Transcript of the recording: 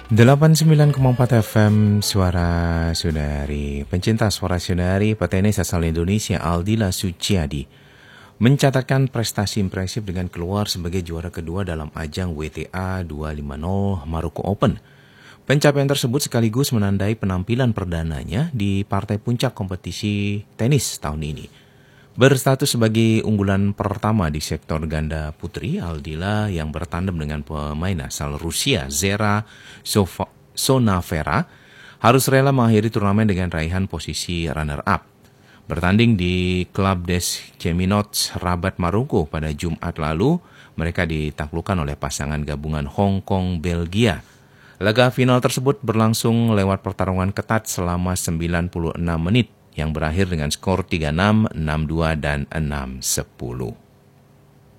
89,4 FM Suara Saudari. Pencinta Suara Saudari, petenis asal Indonesia Aldila Suciadi mencatatkan prestasi impresif dengan keluar sebagai juara kedua dalam ajang WTA 250 Maroko Open. Pencapaian tersebut sekaligus menandai penampilan perdananya di partai puncak kompetisi tenis tahun ini. Berstatus sebagai unggulan pertama di sektor ganda putri, Aldila yang bertandem dengan pemain asal Rusia Zera Sonavera harus rela mengakhiri turnamen dengan raihan posisi runner-up. Bertanding di Club des Cheminots Rabat Maroko pada Jumat lalu, mereka ditaklukkan oleh pasangan gabungan Hong Kong Belgia. Laga final tersebut berlangsung lewat pertarungan ketat selama 96 menit yang berakhir dengan skor 3-6, 6-2, dan 6-10.